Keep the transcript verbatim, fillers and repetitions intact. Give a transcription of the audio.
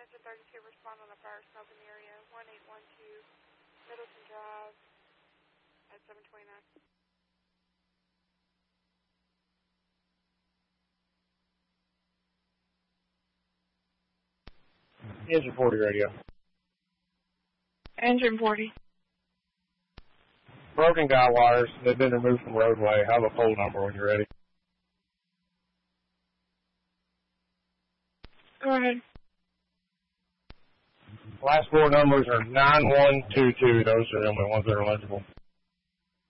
Engine thirty-two, respond on a fire smoke in the area, one eight one two Middleton Drive at seven twenty-nine. Engine forty radio. Engine forty. Broken guy wires. They've been removed from roadway. I have a pole number when you're ready. Go ahead. Last four numbers are nine one two two. Those are the only ones that are legible.